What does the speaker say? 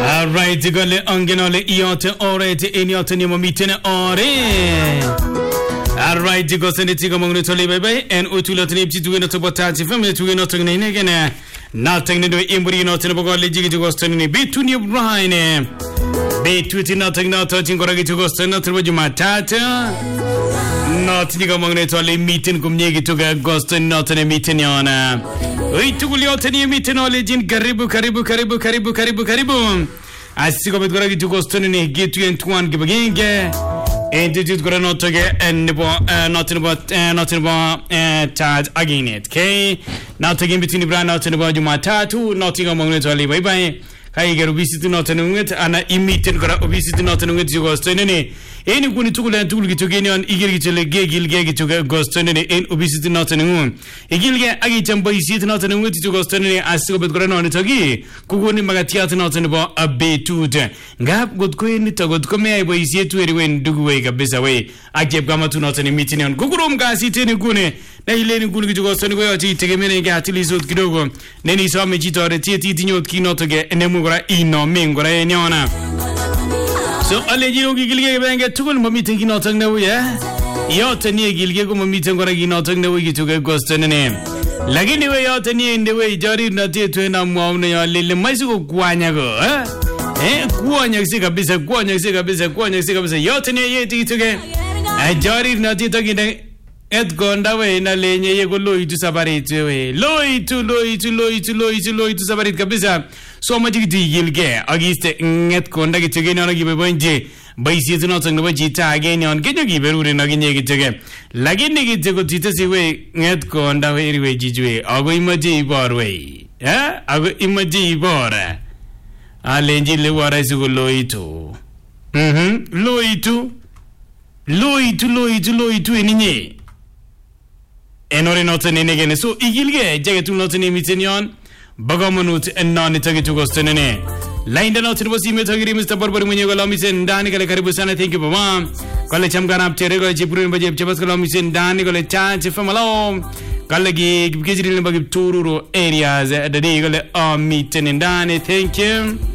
Alright, gole angenole iote orete eniote ni momitene ore. Alright, go send it to Mongno Tole bye and Utulotni to win a tobotati family to win not again. Nothing to do in not in a bogo legit to go standing between your brine. Be tweeting nothing not touching Goragi to go stand not with you matata. Not Nigamong Tole meeting Gumnegi to get ghost and not a meeting on. We took Liotani meeting knowledge in Karibu. I see with Goragi to go standing get you into one give again. And it is going to get nothing about charge again it. Okay, now taking between the brand out and about you my tattoo, nothing among it only bye. I get obesity not knowing it, and I immediately got obesity not knowing it. You go to any good to learn to get again on eager to go to any obesity not knowing. Igilga Agitam boy seat not knowing it to go to any as so but on it again. Kuguni Magatiat not about a bay to Gap good queen to good come boy see to when do wake a bit away. I kept Gamma to not any meeting on Gugurum Gas it any gune. Nailin Guni to go to anywhere take a minute at least with Kidogo. Then he saw me cheat or a TT kino to get and then ino mingora enyona. So alejino gilge banga tukul mamiti kino tangna ya. Yote ni gilge ko mamiti ngora kino tangna wi to get ghost name. Lakini we yote ni in the way jari na tietwe na muamne ya lele maisi ko kwanya go. Kwanya sika bisa yote ni yeti to get. Jari na tietwe kina et gonda we na lenye yego loitu sabarit we. Loitu sabarit kabisa. So much gilge agiste nget konda gitege na gibe bonje baisi to not ngba jita again on kenyo gibe rure na ginye gitege lagini gitego titasi we nget konda we riwe jijwe ago imaji ibor we ago imaji ibor alenji le wara sigo loitu loitu eninye enore not nenegene so igilge jage tu not nemitenion Bagamanut and non itagi to Gostonene. Line the note was imitagiri Mr. Barber when you go Lomisen, Danica Caribusana, thank you, Papa. Collecham Ganap Terego, Jibrun, Jabascolomisen, Danica, Chance from alone. Kalagi, Gizrin Turu areas at the day, meeting in Dani, thank you.